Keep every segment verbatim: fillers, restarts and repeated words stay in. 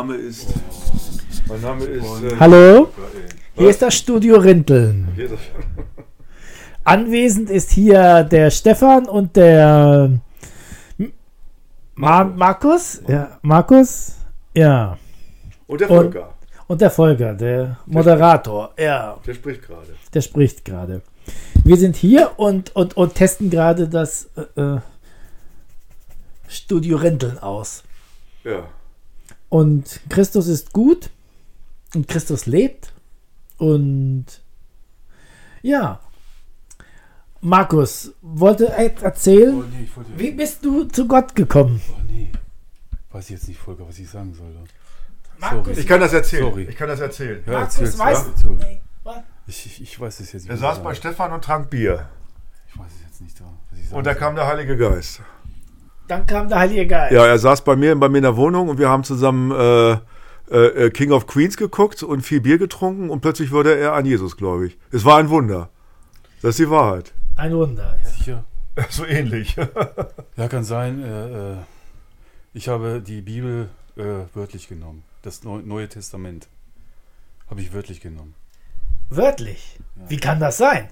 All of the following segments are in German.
Name ist. Mein Name ist. Äh, Hallo, hier ist das Studio Rinteln. Anwesend ist hier der Stefan und der Ma- Markus. Ja, Markus. Ja. Und der Volker. Und, und der Volker, der Moderator. Ja. Der spricht gerade. Der spricht gerade. Wir sind hier und, und, und testen gerade das äh, Studio Rinteln aus. Ja. Und Christus ist gut und Christus lebt. Und ja, Markus wollte erzählen, Oh, nee, ich wollte, wie bist du zu Gott gekommen? oh nee, weiß ich jetzt nicht, Volker, was ich sagen soll. Markus, Ich kann das erzählen. Sorry. Ich kann das erzählen. Ja, Markus erzähl's, weiß ja? Sorry. nee, was? Ich, ich, ich weiß es jetzt nicht. Er was saß ich bei sagen- Stefan und trank Bier. Ich weiß es jetzt nicht, was ich sagen Und da soll. kam der Heilige Geist. Dann kam der Heilige Geist. Ja, er saß bei mir, bei mir in der Wohnung und wir haben zusammen äh, äh, King of Queens geguckt und viel Bier getrunken und plötzlich wurde er an Jesus gläubig. Es war ein Wunder. Das ist die Wahrheit. Ein Wunder. Ja. Sicher? So ähnlich. Ja, kann sein. Äh, äh, ich habe die Bibel äh, wörtlich genommen. Das Neu- Neue Testament habe ich wörtlich genommen. Wörtlich. Ja. Wie kann das sein?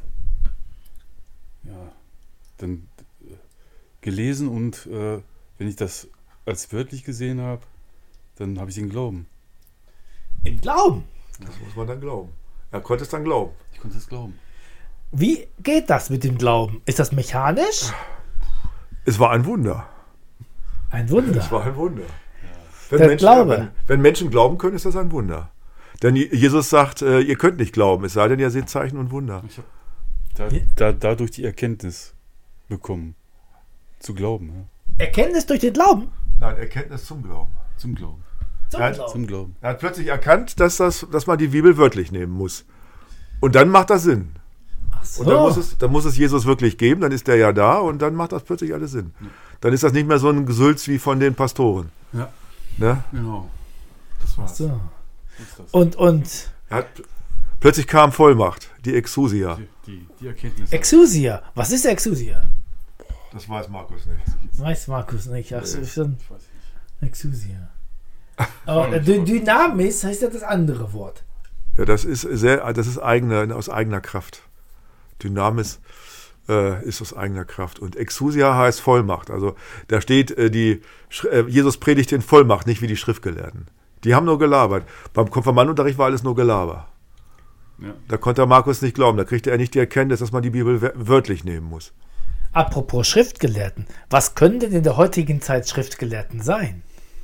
Ja, dann äh, gelesen und äh, wenn ich das als wörtlich gesehen habe, dann habe ich den Glauben. Im Glauben. Das muss man dann glauben. Er konnte es dann glauben. Ich konnte es glauben. Wie geht das mit dem Glauben? Ist das mechanisch? Es war ein Wunder. Ein Wunder. Es war ein Wunder. Wenn, Der Menschen, Glaube. wenn, wenn Menschen glauben können, ist das ein Wunder. Denn Jesus sagt, äh, ihr könnt nicht glauben, es sei denn, ihr seht Zeichen und Wunder. Ich habe da, da, dadurch die Erkenntnis bekommen, zu glauben. Ja. Erkenntnis durch den Glauben? Nein, Erkenntnis zum Glauben. Zum Glauben. Zum Ja, Glauben. Zum Glauben. Er hat plötzlich erkannt, dass, das, dass man die Bibel wörtlich nehmen muss. Und dann macht das Sinn. Ach so. Und dann muss, es, dann muss es Jesus wirklich geben, dann ist der ja da und dann macht das plötzlich alles Sinn. Dann ist das nicht mehr so ein Gesülz wie von den Pastoren. Ja, Ne? genau. Das war's. So. Das ist das. Und, und Er hat, plötzlich kam Vollmacht, die Exousia. Die, die, die Erkenntnis. Exousia. Was ist Exousia? Das weiß Markus nicht. Weiß Markus nicht. Ach so, schon Ich weiß nicht. Exousia. Aber äh, Dy- Dynamis heißt ja das andere Wort. Ja, das ist sehr, das ist eigene, aus eigener Kraft. Dynamis äh, ist aus eigener Kraft. Und Exousia heißt Vollmacht. Also da steht, äh, die, Sch- äh, Jesus predigt in Vollmacht, nicht wie die Schriftgelehrten. Die haben nur gelabert. Beim Konfirmandenunterricht war alles nur Gelaber. Ja. Da konnte Markus nicht glauben. Da kriegte er nicht die Erkenntnis, dass man die Bibel wör- wörtlich nehmen muss. Apropos Schriftgelehrten. Was können denn in der heutigen Zeit Schriftgelehrten sein?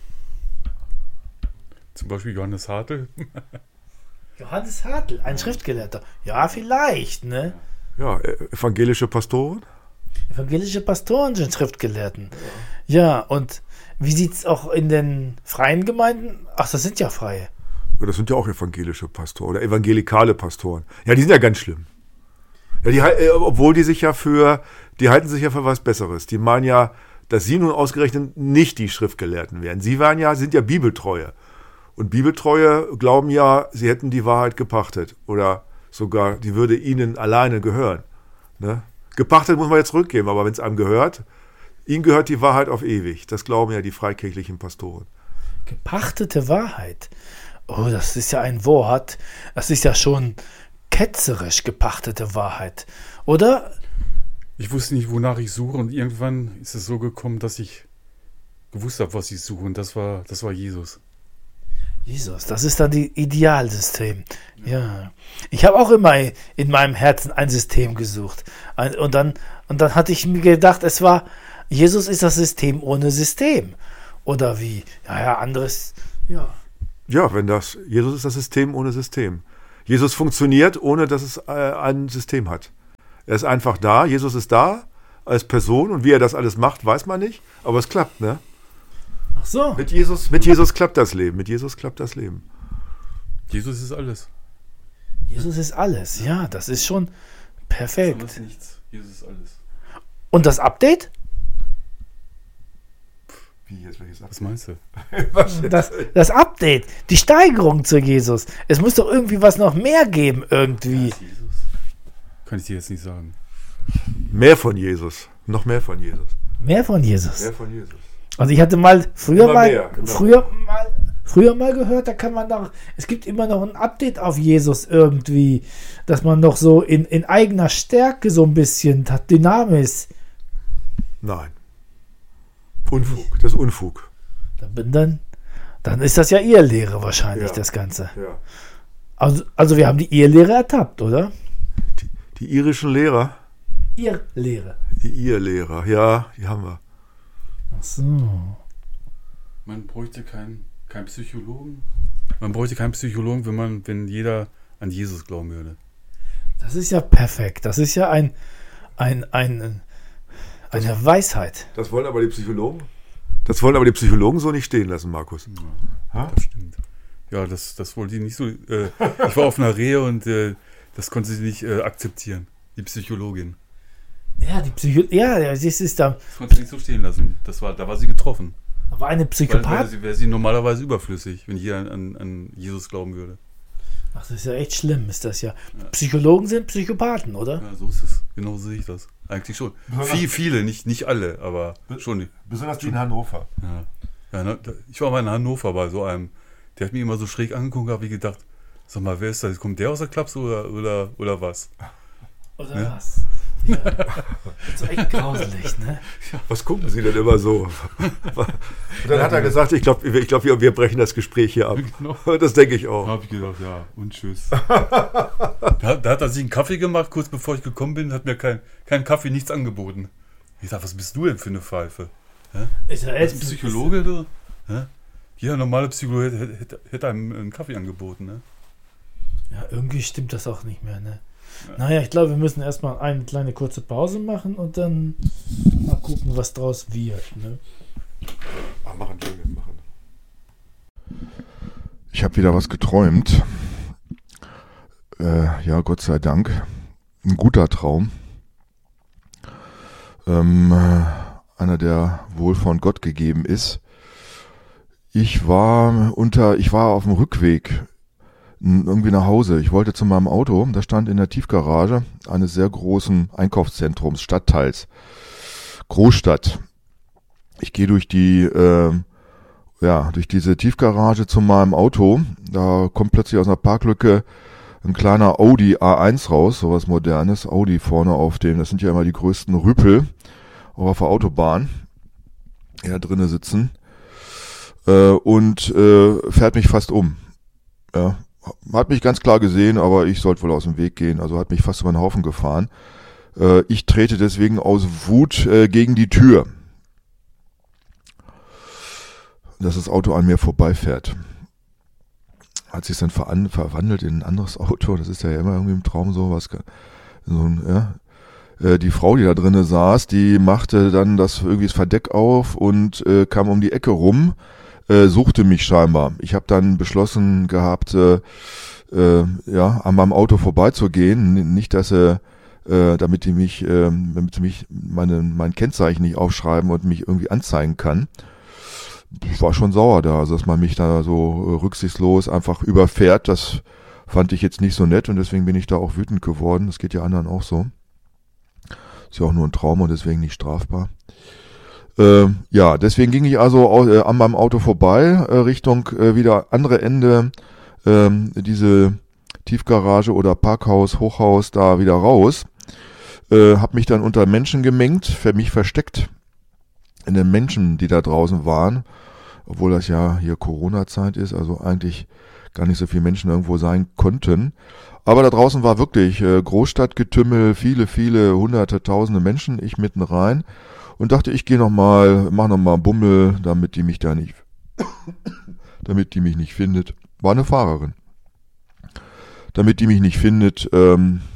Zum Beispiel Johannes Hartl. Johannes Hartl, ein Schriftgelehrter. Ja, vielleicht, ne? Ja, äh, evangelische Pastoren. Evangelische Pastoren sind Schriftgelehrten. Ja, und wie sieht es auch in den freien Gemeinden? Ach, das sind ja freie. Ja, das sind ja auch evangelische Pastoren oder evangelikale Pastoren. Ja, die sind ja ganz schlimm. Ja, die, hal- äh, obwohl die sich ja für, die halten sich ja für was Besseres. Die meinen ja, dass sie nun ausgerechnet nicht die Schriftgelehrten wären. Sie waren ja, sind ja Bibeltreue. Und Bibeltreue glauben ja, sie hätten die Wahrheit gepachtet. Oder sogar, die würde ihnen alleine gehören. Ne? Gepachtet muss man jetzt zurückgeben, aber wenn es einem gehört, ihnen gehört die Wahrheit auf ewig. Das glauben ja die freikirchlichen Pastoren. Gepachtete Wahrheit. Oh, das ist ja ein Wort. Das ist ja schon ketzerisch, gepachtete Wahrheit. Oder? Ich wusste nicht, wonach ich suche und irgendwann ist es so gekommen, dass ich gewusst habe, was ich suche und das war, das war Jesus. Jesus, das ist dann die Idealsystem. Ja. Ich habe auch immer in meinem Herzen ein System gesucht. Ein- Und dann, und dann hatte ich mir gedacht, es war, Jesus ist das System ohne System. Oder wie? Ja, ja, anderes. Ja. Ja, wenn das, Jesus ist das System ohne System. Jesus funktioniert, ohne dass es äh, ein System hat. Er ist einfach da, Jesus ist da als Person und wie er das alles macht, weiß man nicht, aber es klappt, ne? Ach so. Mit Jesus, mit Jesus klappt das Leben, mit Jesus klappt das Leben. Jesus ist alles. Jesus ist alles. Ja, das ist schon perfekt. Alles nichts. Jesus ist alles. Und das Update? Wie jetzt, welches Was meinst du? Was? Das, das Update, die Steigerung zu Jesus. Es muss doch irgendwie was noch mehr geben, irgendwie. Jesus. Kann ich dir jetzt nicht sagen. Mehr von Jesus, noch mehr von Jesus. Mehr von Jesus. Mehr von Jesus. Also ich hatte mal früher Immer mal, mehr, genau. früher mal früher mal gehört, da kann man noch, es gibt immer noch ein Update auf Jesus irgendwie, dass man noch so in, in eigener Stärke so ein bisschen hat, Dynamis. Nein. Unfug, das ist Unfug. Dann, dann, dann ist das ja Irrlehre wahrscheinlich, Ja. das Ganze. Ja. Also, also wir haben die Irrlehre ertappt, oder? Die, die irischen Lehrer, Irrlehre. die Irrlehrer, ja, die haben wir. Ach so. Man bräuchte keinen kein Psychologen. Man bräuchte keinen Psychologen, wenn man, wenn jeder an Jesus glauben würde. Das ist ja perfekt. Das ist ja ein, ein, ein, eine Weisheit. Das wollen aber die Psychologen. Das wollen aber die Psychologen so nicht stehen lassen, Markus. Ja, das stimmt. Ja, das, das wollte ich nicht so. Äh, ich war auf einer Rehe und äh, das konnte sie nicht äh, akzeptieren, die Psychologin. Ja, die Psycho ja, das ist da. Das konnte sie nicht so stehen lassen. Das war, da war sie getroffen. Aber eine Weil Psychopath. wäre sie, wäre sie normalerweise überflüssig, wenn jeder an, an Jesus glauben würde. Ach, das ist ja echt schlimm, ist das ja. Psychologen sind Psychopathen, oder? Ja, so ist es. Genau so sehe ich das. Eigentlich schon. Viel, viele, nicht, nicht alle, aber schon. Besonders die in Hannover. Ja. Ja, ne, da- ich war mal in Hannover bei so einem, der hat mich immer so schräg angeguckt, habe ich gedacht, sag mal, wer ist das? Kommt der aus der Klapse oder, oder, oder was? Oder Ja. was? Ja. Das ist echt grauselig, ne? Was gucken Sie denn immer so? Und dann hat er gesagt, ich glaube, ich glaub, wir, wir brechen das Gespräch hier ab. Genau. Das denke ich Da auch. habe ich gedacht, ja, und tschüss. da, da hat er sich einen Kaffee gemacht, kurz bevor ich gekommen bin, hat mir kein, kein Kaffee, nichts angeboten. Ich dachte, was bist du denn für eine Pfeife? Ist ja Als echt Psychologe, du? Hä? Jeder normale Psychologe hätte, hätte, hätte einem einen Kaffee angeboten, ne? Ja, irgendwie stimmt das auch nicht mehr, ne? Naja, ich glaube, wir müssen erstmal eine kleine kurze Pause machen und dann mal gucken, was draus wird, ne? Ach, machen, wir machen. Ich habe wieder was geträumt. Äh, ja, Gott sei Dank. Ein guter Traum. Ähm, äh, einer, der wohl von Gott gegeben ist. Ich war unter, ich war auf dem Rückweg n- irgendwie nach Hause. Ich wollte zu meinem Auto. Da stand in der Tiefgarage eines sehr großen Einkaufszentrums, Stadtteils, Großstadt. Ich gehe durch die, äh, ja, durch diese Tiefgarage zu meinem Auto. Da kommt plötzlich aus einer Parklücke ein kleiner Audi A eins raus, sowas Modernes. Audi vorne auf dem, das sind ja immer die größten Rüpel, auch auf der Autobahn, die da drinnen sitzen. Äh, und äh, fährt mich fast um. Ja, hat mich ganz klar gesehen, aber ich sollte wohl aus dem Weg gehen. Also hat mich fast über den Haufen gefahren. Äh, ich trete deswegen aus Wut äh, gegen die Tür, dass das Auto an mir vorbeifährt. Hat sich dann veran- verwandelt in ein anderes Auto. Das ist ja immer irgendwie im Traum so was. So ein, ja. Äh, die Frau, die da drinnen saß, die machte dann das irgendwie das Verdeck auf und äh, kam um die Ecke rum, äh, suchte mich scheinbar. Ich habe dann beschlossen gehabt, äh, äh, ja, an meinem Auto vorbeizugehen. N- Nicht, dass sie, äh, damit die mich, äh, damit sie mich meine, mein Kennzeichen nicht aufschreiben und mich irgendwie anzeigen kann. Ich war schon sauer da, also dass man mich da so äh, rücksichtslos einfach überfährt, das fand ich jetzt nicht so nett und deswegen bin ich da auch wütend geworden. Das geht ja anderen auch so. Ist ja auch nur ein Traum und deswegen nicht strafbar. Ähm, ja, deswegen ging ich also au- äh, an meinem Auto vorbei, äh, Richtung äh, wieder andere Ende, ähm, diese Tiefgarage oder Parkhaus, Hochhaus da wieder raus. Äh, hab mich dann unter Menschen gemengt, für mich versteckt in den Menschen, die da draußen waren, obwohl das ja hier Corona-Zeit ist, also eigentlich gar nicht so viele Menschen irgendwo sein konnten. Aber da draußen war wirklich äh, Großstadtgetümmel, viele, viele hunderte, tausende Menschen, ich mitten rein und dachte, ich gehe nochmal, mach nochmal Bummel, damit die mich da nicht, damit die mich nicht findet. War eine Fahrerin. Damit die mich nicht findet, ähm,